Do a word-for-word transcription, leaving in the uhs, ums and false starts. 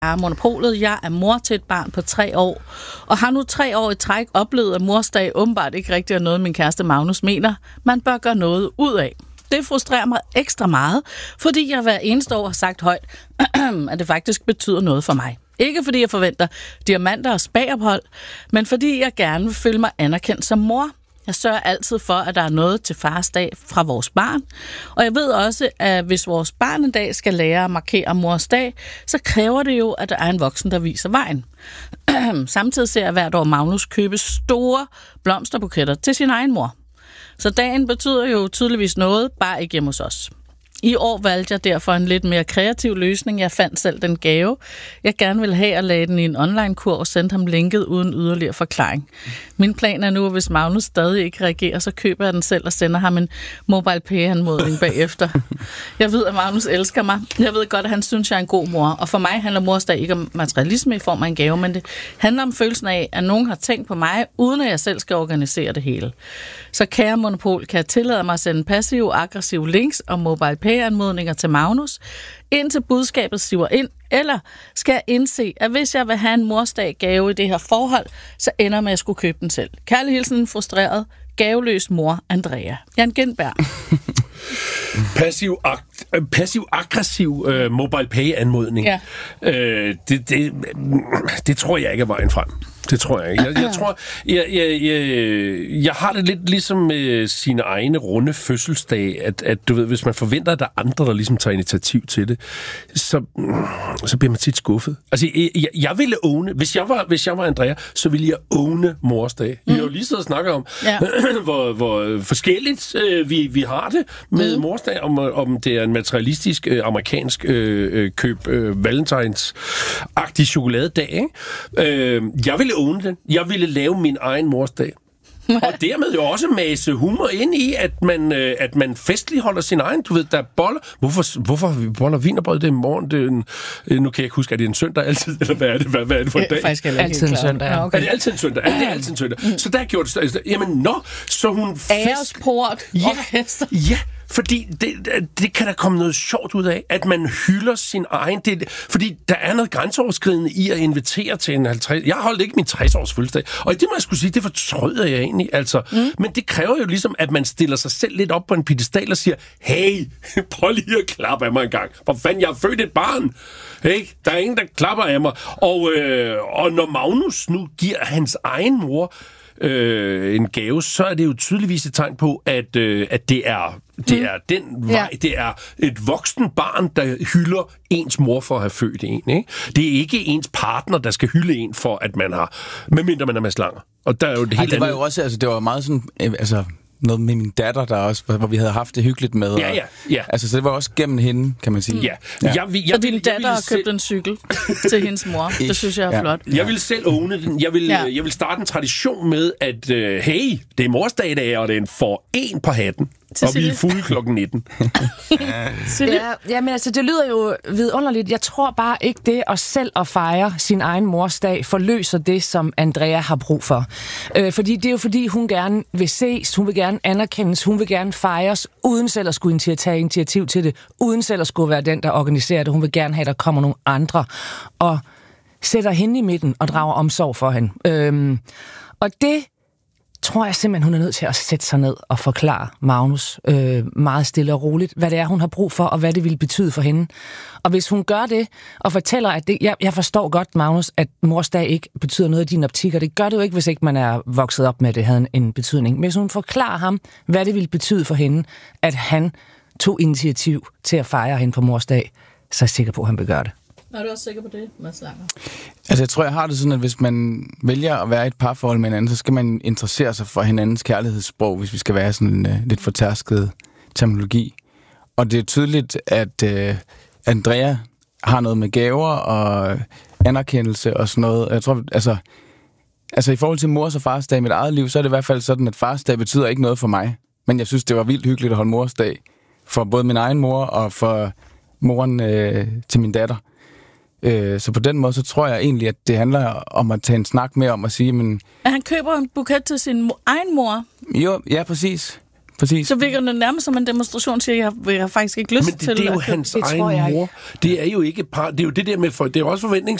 er Monopolet. Jeg er mor til et barn på tre år, og har nu tre år i træk oplevet, at morsdag åbenbart ikke rigtig er noget, min kæreste Magnus mener, man bør gøre noget ud af. Det frustrerer mig ekstra meget, fordi jeg hver eneste år har sagt højt, at det faktisk betyder noget for mig. Ikke fordi jeg forventer diamanter og spagophold, men fordi jeg gerne vil føle mig anerkendt som mor. Jeg sørger altid for, at der er noget til fars dag fra vores barn. Og jeg ved også, at hvis vores barn en dag skal lære at markere mors dag, så kræver det jo, at der er en voksen, der viser vejen. Samtidig ser jeg hvert år Magnus købe store blomsterbuketter til sin egen mor. Så dagen betyder jo tydeligvis noget, bare ikke hjemme hos os. I år valgte jeg derfor en lidt mere kreativ løsning. Jeg fandt selv den gave, jeg gerne ville have, og lagde den i en online-kur og sendte ham linket uden yderligere forklaring. Min plan er nu, at hvis Magnus stadig ikke reagerer, så køber jeg den selv og sender ham en MobilePay-anmodning bagefter. Jeg ved, at Magnus elsker mig. Jeg ved godt, at han synes, jeg er en god mor. Og for mig handler morsdag ikke om materialisme i form af en gave, men det handler om følelsen af, at nogen har tænkt på mig, uden at jeg selv skal organisere det hele. Så kære Monopol, kan jeg tillade mig at sende passive, aggressive links og MobilePay-anmodninger til Magnus, indtil budskabet siver ind, eller skal jeg indse, at hvis jeg vil have en morsdag gave i det her forhold, så ender med at jeg skulle købe den selv. Kærlig hilsen, frustreret, gaveløs mor, Andrea. Jan Gindberg. Passiv, ag- passiv-aggressiv uh, MobilePay-anmodning. Ja. Uh, det, det, det tror jeg ikke er vejen frem. Det tror jeg ikke. Jeg, jeg tror, jeg, jeg, jeg, jeg har det lidt ligesom med sine egne runde fødselsdage, at, at du ved, hvis man forventer, at der er andre, der ligesom tager initiativ til det, så, så bliver man tit skuffet. Altså, jeg, jeg ville åne, hvis jeg var, hvis jeg var Andrea, så ville jeg åne morsdag. Mm. Vi har jo lige siddet og snakket om, ja. hvor, hvor forskelligt øh, vi, vi har det med mm. morsdag, om, om det er en materialistisk øh, amerikansk øh, køb øh, valentines-agtig chokoladedag, ikke? Øh, jeg ville åne den. Jeg ville lave min egen morsdag. Og dermed jo også mase humor ind i, at man, øh, at man festligt holder sin egen. Du ved, der er boller. Hvorfor, hvorfor har vi boller wienerbrød det i morgen? Det er en, øh, nu kan jeg ikke huske, er det en søndag altid? Eller hvad er det, hvad, hvad er det for en dag? Det er faktisk altid en søndag. Ja, okay. Er det altid en søndag? Er det altid en søndag? Mm. Så der gjorde det... Jamen, nå, så hun... Æresport. Ja, orkester. Ja, fordi det, det kan der komme noget sjovt ud af, at man hylder sin egen... Det, fordi der er noget grænseoverskridende i at invitere til en halvtreds... Jeg holdt ikke min tres-års fødselsdag, og det må jeg skulle sige, det fortryder jeg egentlig. Altså. Mm. Men det kræver jo ligesom, at man stiller sig selv lidt op på en piedestal og siger, hey, prøv lige at klappe af mig en gang. For fanden, jeg har født et barn. Hey, der er ingen, der klapper af mig. Og, øh, og når Magnus nu giver hans egen mor øh, en gave, så er det jo tydeligvis et tegn på, at, øh, at det er... Det er den vej, ja. Det er et voksen barn, der hylder ens mor for at have født en. Ikke? Det er ikke ens partner, der skal hylde en for, at man har, medmindre man er med slanger. Og der er jo det, Ej, helt det var andet. jo også, altså det var meget sådan, altså noget med min datter der også, hvor vi havde haft det hyggeligt med. Ja, ja, ja. Altså så det var også gennem hende, kan man sige. Ja. Ja. Jeg, jeg, så din datter har købt en cykel til hendes mor. Det synes jeg er ja. flot. Jeg vil selv åbne den. Jeg vil, ja. jeg vil starte en tradition med, at uh, hey, det er morsdag i dag, og det er en for en på hatten. Og vi er fulde klokken nitten. ja, ja, men altså, det lyder jo vidunderligt. Jeg tror bare ikke det at selv at fejre sin egen morsdag forløser det, som Andrea har brug for. Øh, fordi det er jo fordi, hun gerne vil ses, hun vil gerne anerkendes, hun vil gerne fejres, uden selv at skulle tage initiativ til det, uden selv at skulle være den, der organiserer det. Hun vil gerne have, at der kommer nogle andre og sætter hende i midten og drager omsorg for hende. Øh, og det tror jeg simpelthen, hun er nødt til at sætte sig ned og forklare Magnus øh, meget stille og roligt, hvad det er, hun har brug for, og hvad det vil betyde for hende. Og hvis hun gør det, og fortæller, at det, jeg, jeg forstår godt, Magnus, at morsdag ikke betyder noget i din optik, og det gør det jo ikke, hvis ikke man er vokset op med, at det havde en, en betydning. Men hvis hun forklarer ham, hvad det vil betyde for hende, at han tog initiativ til at fejre hende på morsdag, så er jeg sikker på, at han vil gøre det. Er du også sikker på det, Mads Langer? Altså, jeg tror, jeg har det sådan, at hvis man vælger at være i et parforhold med hinanden, så skal man interessere sig for hinandens kærlighedssprog, hvis vi skal være sådan en uh, lidt fortærsket terminologi. Og det er tydeligt, at uh, Andrea har noget med gaver og anerkendelse og sådan noget. Jeg tror, altså, altså i forhold til mors og farsdag i mit eget liv, så er det i hvert fald sådan, at farsdag betyder ikke noget for mig. Men jeg synes, det var vildt hyggeligt at holde morsdag for både min egen mor og for moren øh, til min datter. Så på den måde, så tror jeg egentlig, at det handler om at tage en snak med om at sige, men... At han køber en buket til sin egen mor? Jo, ja, præcis. præcis. Så virker det nærmest som en demonstration, siger jeg, jeg har faktisk ikke lyst Men det, til... det er jo at- hans det tror egen jeg ikke. mor. Det er jo ikke par, det er jo det der med, for, det er jo også